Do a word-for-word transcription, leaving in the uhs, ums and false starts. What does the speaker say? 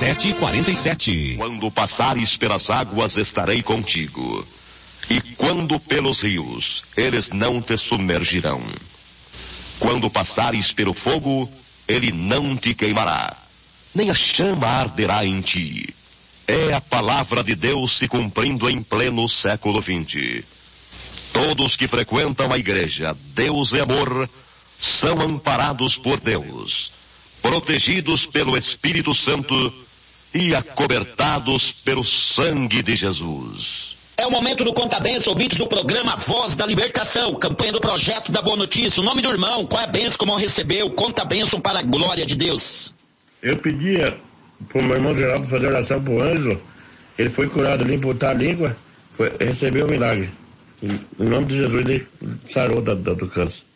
sete e quarenta e sete. Quando passares pelas águas, estarei contigo. E quando pelos rios, eles não te submergirão. Quando passares pelo fogo, ele não te queimará, nem a chama arderá em ti. É a palavra de Deus se cumprindo em pleno século vinte. Todos que frequentam a igreja Deus é Amor são amparados por Deus, protegidos pelo Espírito Santo e acobertados pelo sangue de Jesus. É o momento do Conta Benção, ouvintes do programa Voz da Libertação, campanha do Projeto da Boa Notícia. O nome do irmão, qual é a bênção que o irmão recebeu? Conta Benção para a glória de Deus. Eu pedia pro meu irmão Geraldo fazer oração pro Ângelo, ele foi curado ali, botar a língua, foi, recebeu o milagre. Em nome de Jesus, ele sarou da, da, do câncer.